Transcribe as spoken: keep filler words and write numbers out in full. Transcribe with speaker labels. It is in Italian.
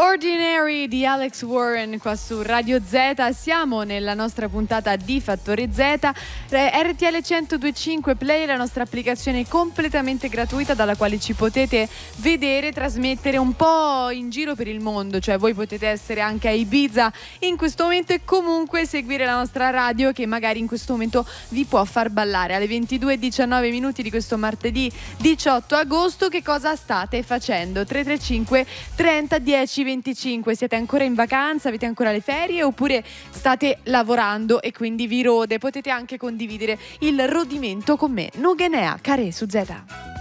Speaker 1: Ordinary di Alex Warren qua su Radio Z. Siamo nella nostra puntata di Fattore Z. R T L centodue e cinque Play, la nostra applicazione completamente gratuita dalla quale ci potete vedere, trasmettere un po' in giro per il mondo, cioè voi potete essere anche a Ibiza in questo momento e comunque seguire la nostra radio che magari in questo momento vi può far ballare. Alle ventidue e diciannove minuti di questo martedì diciotto agosto, che cosa state facendo? tre tre cinque trenta dieci venticinque. Siete ancora in vacanza? Avete ancora le ferie? Oppure state lavorando e quindi vi rode? Potete anche condividere il rodimento con me. Nugenea, Care su Z.